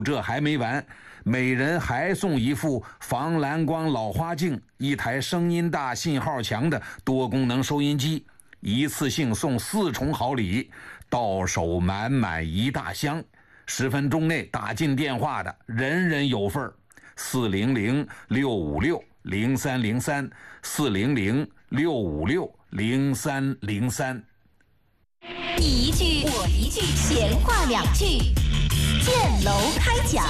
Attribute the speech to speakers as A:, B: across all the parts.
A: 这还没完，每人还送一副防蓝光老花镜，一台声音大、信号强的多功能收音机，一次性送4重好礼，到手满满一大箱。10分钟内打进电话的，人人有份儿。400-656-0303 400-656-0303。
B: 你一句我一句，闲话两句，建楼开讲。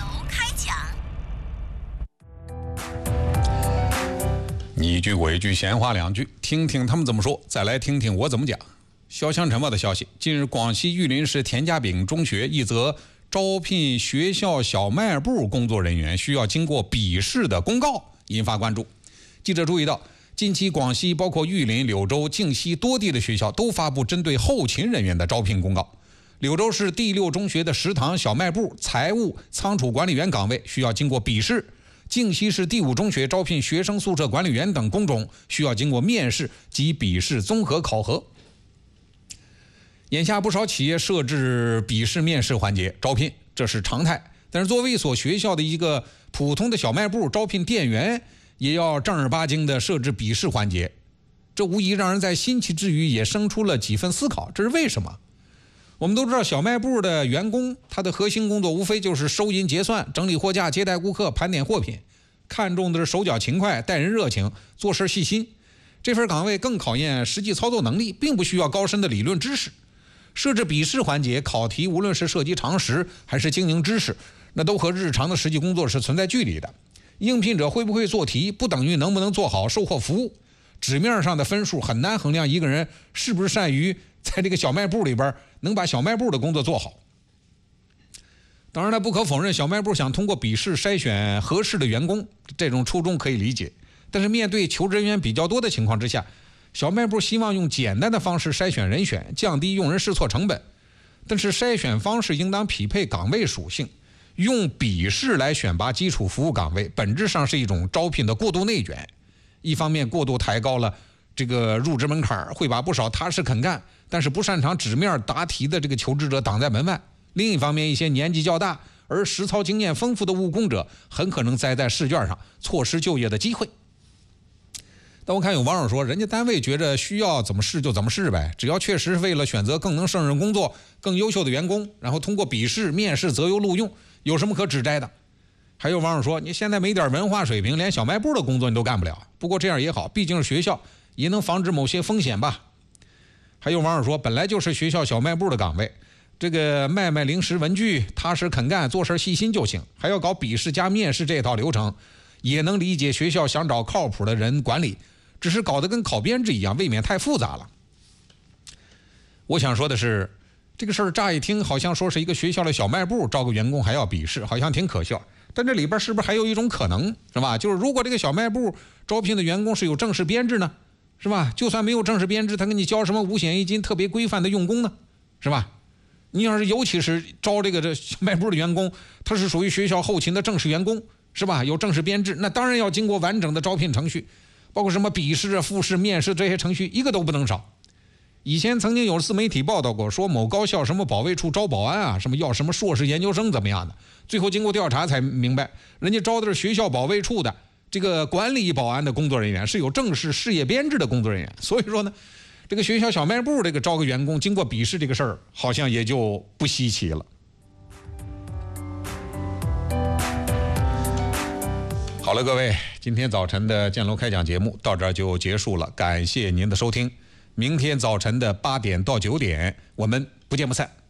C: 你一句我一句，闲话两句，听听他们怎么说，再来听听我怎么讲。潇湘晨报的消息，近日广西玉林市田家炳中学一则招聘学校小卖部工作人员需要经过笔试的公告引发关注。记者注意到，近期广西包括玉林、柳州、靖西多地的学校都发布针对后勤人员的招聘公告。柳州市第6中学的食堂、小卖部、财务、仓储管理员岗位需要经过笔试；靖西市第5中学招聘学生宿舍管理员等工种需要经过面试及笔试综合考核。眼下不少企业设置笔试面试环节招聘，这是常态。但是作为一所学校的一个普通的小卖部，招聘店员也要正儿八经的设置笔试环节，这无疑让人在新奇之余也生出了几分思考，这是为什么？我们都知道，小卖部的员工他的核心工作无非就是收银结算、整理货架、接待顾客、盘点货品，看重的是手脚勤快、待人热情、做事细心。这份岗位更考验实际操作能力，并不需要高深的理论知识。设置笔试环节，考题无论是涉及常识还是经营知识，那都和日常的实际工作是存在距离的。应聘者会不会做题，不等于能不能做好售后服务。纸面上的分数很难衡量一个人是不是善于在这个小卖部里边能把小卖部的工作做好。当然了，不可否认，小卖部想通过笔试筛选合适的员工，这种初衷可以理解。但是面对求职人员比较多的情况之下，小卖部希望用简单的方式筛选人选，降低用人试错成本。但是筛选方式应当匹配岗位属性，用笔试来选拔基础服务岗位，本质上是一种招聘的过度内卷。一方面过度抬高了这个入职门槛，会把不少踏实肯干但是不擅长纸面答题的这个求职者挡在门外。另一方面，一些年纪较大而实操经验丰富的务工者很可能栽在试卷上，错失就业的机会。但我看有网友说，人家单位觉着需要怎么试就怎么试呗，只要确实为了选择更能胜任工作、更优秀的员工，然后通过笔试、面试择优录用，有什么可指摘的？还有网友说，你现在没点文化水平，连小卖部的工作你都干不了。不过这样也好，毕竟是学校，也能防止某些风险吧。还有网友说，本来就是学校小卖部的岗位，这个卖零食文具，踏实肯干，做事细心就行，还要搞笔试加面试这套流程，也能理解学校想找靠谱的人管理，只是搞得跟考编制一样，未免太复杂了。我想说的是，这个事儿乍一听好像说是一个学校的小卖部招个员工还要笔试，好像挺可笑。但这里边是不是还有一种可能，是吧？就是如果这个小卖部招聘的员工是有正式编制呢，是吧？就算没有正式编制，他给你交什么五险一金特别规范的用工呢，是吧？你要是尤其是招这小卖部的员工，他是属于学校后勤的正式员工，是吧？有正式编制，那当然要经过完整的招聘程序，包括什么笔试啊、复试、面试这些程序，一个都不能少。以前曾经有自媒体报道过，说某高校什么保卫处招保安啊，什么要什么硕士研究生怎么样的，最后经过调查才明白，人家招的是学校保卫处的这个管理保安的工作人员，是有正式事业编制的工作人员。所以说呢，这个学校小卖部这个招个员工经过笔试这个事儿，好像也就不稀奇了。好了，各位，今天早晨的建楼开讲节目到这儿就结束了，感谢您的收听。明天早晨的8点到9点，我们不见不散。